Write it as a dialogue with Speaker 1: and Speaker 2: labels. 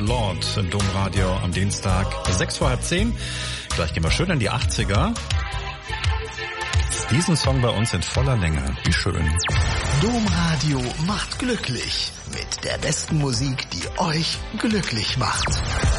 Speaker 1: Lord im Domradio am Dienstag, 6:10. Gleich gehen wir schön in die 80er. Diesen Song bei uns in voller Länge. Wie schön.
Speaker 2: Domradio macht glücklich mit der besten Musik, die euch glücklich macht.